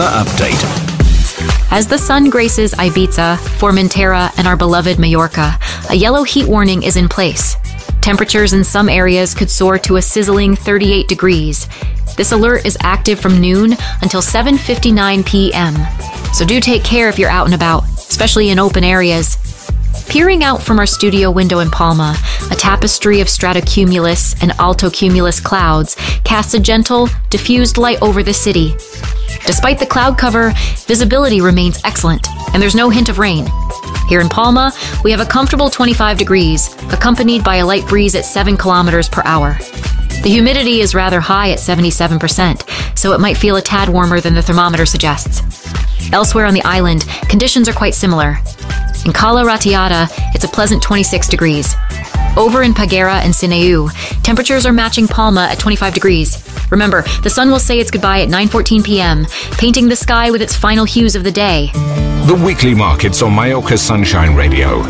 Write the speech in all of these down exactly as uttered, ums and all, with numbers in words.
Update. As the sun graces Ibiza, Formentera, and our beloved Majorca, a yellow heat warning is in place. Temperatures in some areas could soar to a sizzling thirty-eight degrees. This alert is active from noon until seven fifty-nine p.m. So do take care if you're out and about, especially in open areas. Peering out from our studio window in Palma, a tapestry of stratocumulus and altocumulus clouds casts a gentle, diffused light over the city. Despite the cloud cover, visibility remains excellent, and there's no hint of rain. Here in Palma, we have a comfortable twenty-five degrees, accompanied by a light breeze at seven kilometers per hour. The humidity is rather high at seventy-seven percent, so it might feel a tad warmer than the thermometer suggests. Elsewhere on the island, conditions are quite similar. In Cala Ratllada, it's a pleasant twenty-six degrees. Over in Peguera and Sineu, temperatures are matching Palma at twenty-five degrees. Remember, the sun will say its goodbye at nine fourteen p.m., painting the sky with its final hues of the day. The weekly markets on Mallorca Sunshine Radio.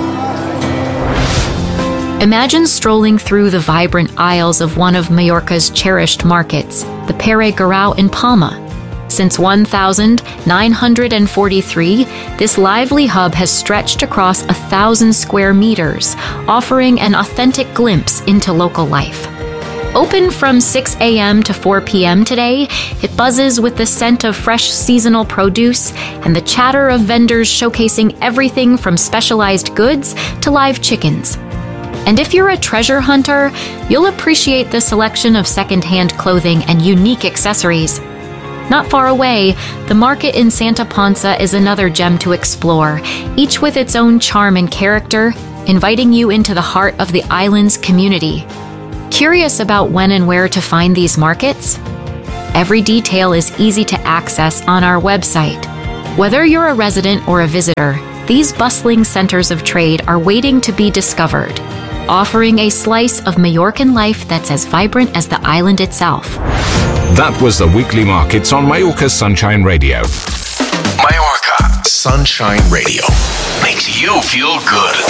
Imagine strolling through the vibrant aisles of one of Mallorca's cherished markets, the Pere Garau in Palma. Since one thousand nine hundred forty-three, this lively hub has stretched across a thousand square meters, offering an authentic glimpse into local life. Open from six a.m. to four p.m. today, it buzzes with the scent of fresh seasonal produce and the chatter of vendors showcasing everything from specialized goods to live chickens. And if you're a treasure hunter, you'll appreciate the selection of secondhand clothing and unique accessories. Not far away, the market in Santa Ponsa is another gem to explore, each with its own charm and character, inviting you into the heart of the island's community. Curious about when and where to find these markets? Every detail is easy to access on our website. Whether you're a resident or a visitor, these bustling centers of trade are waiting to be discovered, offering a slice of Majorcan life that's as vibrant as the island itself. That was the weekly markets on Mallorca Sunshine Radio. Mallorca Sunshine Radio makes you feel good.